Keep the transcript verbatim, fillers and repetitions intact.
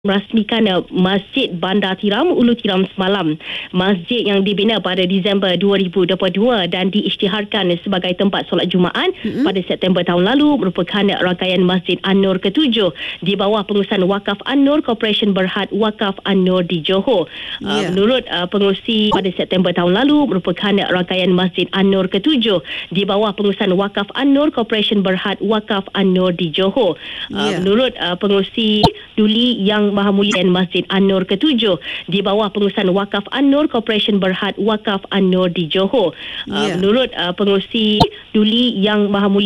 merasmikan uh, Masjid Bandar Tiram, Ulu Tiram semalam. Masjid yang dibina pada Disember dua ribu dua puluh dua dan diisytiharkan sebagai tempat solat Jumaat mm-hmm. pada September tahun lalu merupakan rangkaian Masjid An-Nur ketujuh di bawah pengurusan Wakaf An-Nur Corporation Berhad Wakaf An-Nur di Johor. Yeah. Uh, menurut uh, pengerusi pada September tahun lalu merupakan rangkaian Masjid An-Nur ketujuh di bawah pengurusan Wakaf An-Nur Corporation Berhad Wakaf An-Nur di Johor. Uh, yeah. Menurut uh, pengerusi Duli Yang Maha Mulia dan Masjid An-Nur ketujuh di bawah pengurusan Wakaf An-Nur Corporation Berhad Wakaf An-Nur di Johor. Yeah. Uh, menurut uh, pengerusi Duli Yang Maha Mulia